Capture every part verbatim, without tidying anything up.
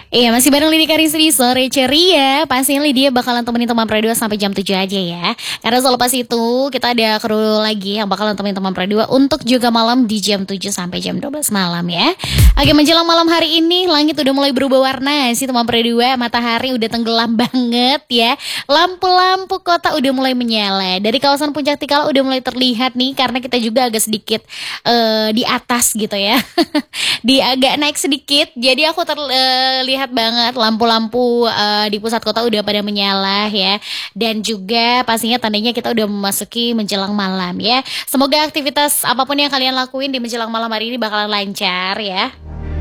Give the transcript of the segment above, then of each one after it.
Iya, masih bareng Lydia Karisri, sore ceria. Pastinya Lydia bakalan temenin teman Perdua sampai jam tujuh aja ya. Karena selepas itu kita ada kru lagi yang bakalan temenin teman Perdua untuk juga malam di jam tujuh sampai jam dua belas malam ya. Oke, menjelang malam hari ini langit udah mulai berubah warna sih teman Perdua. Matahari udah tenggelam banget ya. Lampu-lampu kota udah mulai menyala. Dari kawasan Puncak Tikal udah mulai terlihat nih, karena kita juga agak sedikit uh, di atas gitu ya. Di agak naik sedikit. Jadi aku terlihat lihat banget lampu-lampu uh, di pusat kota udah pada menyala ya. Dan juga pastinya tandanya kita udah memasuki menjelang malam ya. Semoga aktivitas apapun yang kalian lakuin di menjelang malam hari ini bakalan lancar ya.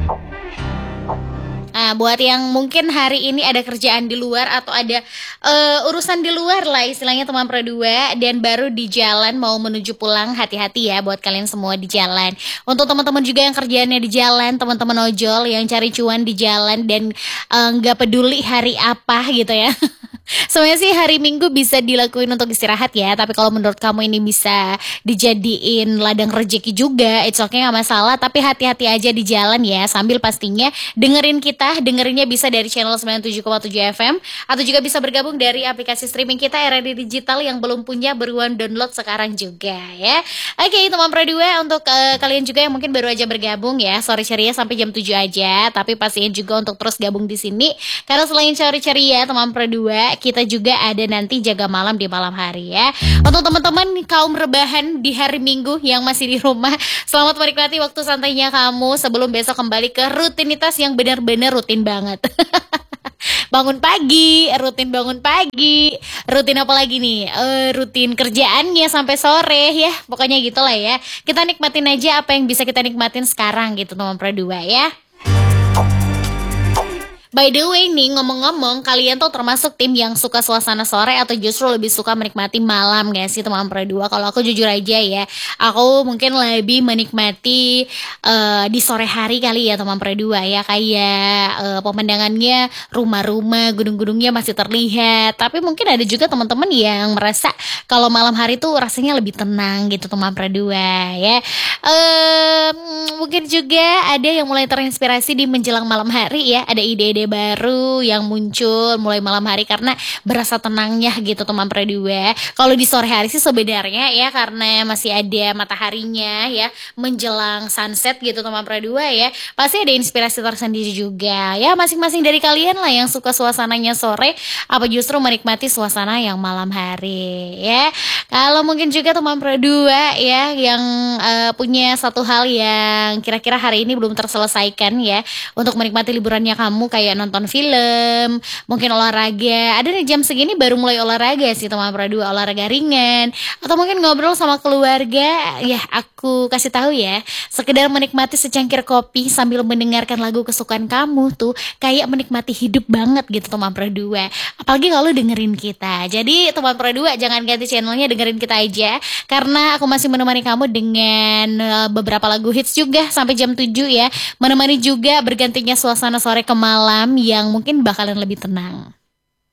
Nah, buat yang mungkin hari ini ada kerjaan di luar atau ada uh, urusan di luar lah istilahnya teman Perdua, dan baru di jalan mau menuju pulang, hati-hati ya buat kalian semua di jalan. Untuk teman-teman juga yang kerjaannya di jalan, teman-teman ojol yang cari cuan di jalan dan nggak uh, peduli hari apa gitu ya. Sebenarnya sih hari Minggu bisa dilakuin untuk istirahat ya, tapi kalau menurut kamu ini bisa dijadiin ladang rezeki juga, it's okay, gak masalah. Tapi hati-hati aja di jalan ya, sambil pastinya dengerin kita. Dengerinnya bisa dari channel sembilan puluh tujuh koma tujuh F M, atau juga bisa bergabung dari aplikasi streaming kita R R D Digital yang belum punya, beruan download sekarang juga ya. Oke teman Perdua, untuk uh, kalian juga yang mungkin baru aja bergabung ya, sore ceria sampai jam tujuh aja, tapi pastiin juga untuk terus gabung di sini, karena selain sore ceria teman Perdua, kita juga ada nanti jaga malam di malam hari ya. Untuk teman-teman kaum rebahan di hari Minggu yang masih di rumah, selamat menikmati waktu santainya kamu sebelum besok kembali ke rutinitas yang benar-benar rutin banget. Bangun pagi, rutin bangun pagi, rutin apa lagi nih? Uh, rutin kerjaannya sampai sore ya. Pokoknya gitulah ya. Kita nikmatin aja apa yang bisa kita nikmatin sekarang gitu teman Perdua ya. By the way nih, ngomong-ngomong, kalian tuh termasuk tim yang suka suasana sore atau justru lebih suka menikmati malam gak sih teman Perdua? Kalau aku jujur aja ya, aku mungkin lebih menikmati uh, di sore hari kali ya teman Perdua ya. Kayak uh, pemandangannya, rumah-rumah, gunung-gunungnya masih terlihat. Tapi mungkin ada juga teman-teman yang merasa kalau malam hari tuh rasanya lebih tenang gitu teman Perdua ya. uh, Mungkin juga ada yang mulai terinspirasi di menjelang malam hari ya. Ada ide-ide baru yang muncul mulai malam hari karena berasa tenangnya gitu teman Perdua. Kalau di sore hari sih sebenarnya ya, karena masih ada mataharinya ya, menjelang sunset gitu teman Perdua ya, pasti ada inspirasi tersendiri juga ya. Masing-masing dari kalian lah yang suka suasananya sore apa justru menikmati suasana yang malam hari ya. Kalau mungkin juga teman Perdua ya yang uh, punya satu hal yang kira-kira hari ini belum terselesaikan ya, untuk menikmati liburannya kamu, kayak nonton film, mungkin olahraga. Ada nih jam segini baru mulai olahraga sih teman Perdua, olahraga ringan, atau mungkin ngobrol sama keluarga. Ya aku kasih tahu ya, sekedar menikmati secangkir kopi sambil mendengarkan lagu kesukaan kamu tuh kayak menikmati hidup banget gitu teman Perdua. Apalagi kalau dengerin kita. Jadi teman Perdua jangan ganti channelnya, dengerin kita aja, karena aku masih menemani kamu dengan beberapa lagu hits juga sampai jam tujuh ya, menemani juga bergantinya suasana sore ke malam yang mungkin bakalan lebih tenang.